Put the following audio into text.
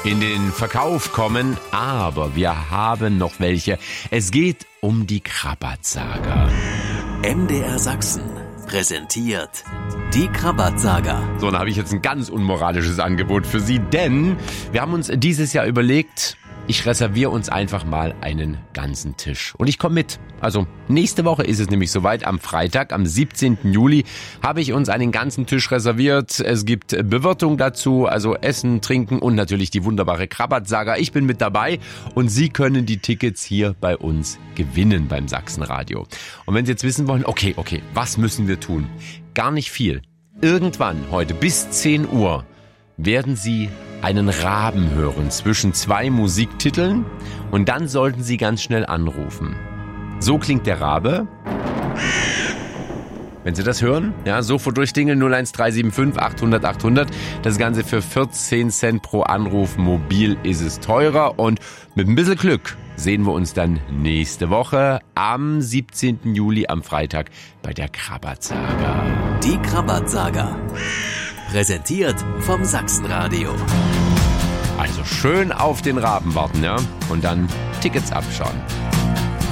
in den Verkauf kommen, aber wir haben noch welche. Es geht um die Krabat-Saga. MDR Sachsen präsentiert die Krabat-Saga. So, dann habe ich jetzt ein ganz unmoralisches Angebot für Sie, denn wir haben uns dieses Jahr überlegt, ich reserviere uns einfach mal einen ganzen Tisch. Und ich komme mit. Also nächste Woche ist es nämlich soweit. Am Freitag, am 17. Juli, habe ich uns einen ganzen Tisch reserviert. Es gibt Bewirtung dazu, also Essen, Trinken und natürlich die wunderbare Krabat-Saga. Ich bin mit dabei und Sie können die Tickets hier bei uns gewinnen beim Sachsenradio. Und wenn Sie jetzt wissen wollen, okay, was müssen wir tun? Gar nicht viel. Irgendwann heute bis 10 Uhr werden Sie einen Raben hören zwischen 2 Musiktiteln und dann sollten Sie ganz schnell anrufen. So klingt der Rabe. Wenn Sie das hören, ja, sofort durchdingeln 01375 800 800. Das Ganze für 14 Cent pro Anruf. Mobil ist es teurer und mit ein bisschen Glück sehen wir uns dann nächste Woche am 17. Juli am Freitag bei der Krabat-Saga. Die Krabat-Saga. Präsentiert vom Sachsenradio. Also schön auf den Raben warten, ja? Und dann Tickets abschauen.